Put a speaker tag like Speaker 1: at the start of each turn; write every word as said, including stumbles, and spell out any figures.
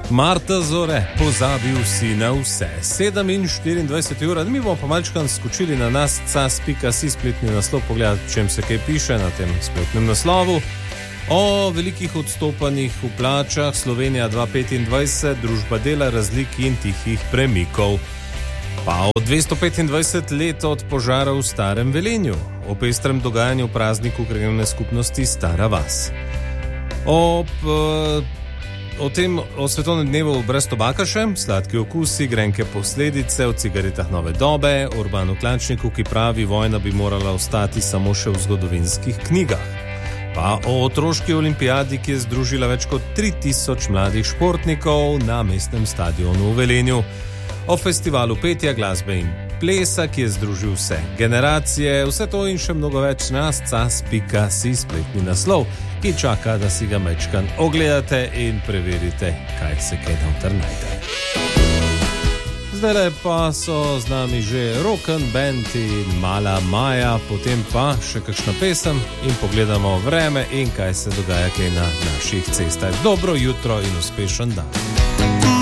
Speaker 1: Marta Zore, pozabil si na vse. sedem in štiriindvajset ur, mi bomo pa malčkan skočili na nas cas pika si spletni naslov, pogledati, čem se kaj piše na tem spletnem naslovu. O velikih odstopanjih v plačah, Slovenija dva tisoč petindvajset, družba dela, razlik in tihih premikov. Pa od dvesto petindvajset let od požara v Starem Velenju, o pestrem dogajanju v prazniku krajevne skupnosti Stara vas. O, o tem, o svetovnem dnevu brez tobaka še, sladki okusi, grenke posledice, o cigaretah nove dobe, Urbanu Klančniku, ki pravi, vojna bi morala ostati samo še v zgodovinskih knjigah. Pa o otroški olimpijadi, ki je združila več kot tri tisoč mladih športnikov na mestnem stadionu v Velenju. O festivalu petja, glasbe in plesa, ki je združil vse generacije, vse to in še mnogo več nas, cas pika si spletni naslov, ki čaka, da si ga mečkan ogledate in preverite, kaj se kaj noter najde. Zdaj pa so z nami že Roken Band in Mala Maja, potem pa še kakšna pesem in pogledamo vreme in kaj se dogaja kaj na naših cestah. Dobro jutro in uspešen dan.